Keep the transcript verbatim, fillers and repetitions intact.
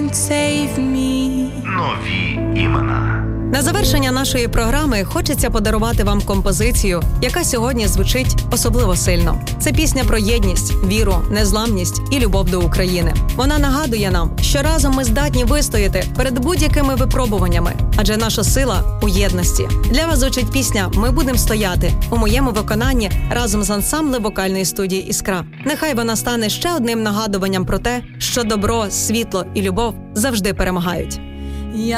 won't save me. Нові імена. На завершення нашої програми хочеться подарувати вам композицію, яка сьогодні звучить особливо сильно. Це пісня про єдність, віру, незламність і любов до України. Вона нагадує нам, що разом ми здатні вистояти перед будь-якими випробуваннями, адже наша сила у єдності. Для вас звучить пісня «Ми будемо стояти» у моєму виконанні разом з ансамблем вокальної студії «Іскра». Нехай вона стане ще одним нагадуванням про те, що добро, світло і любов завжди перемагають.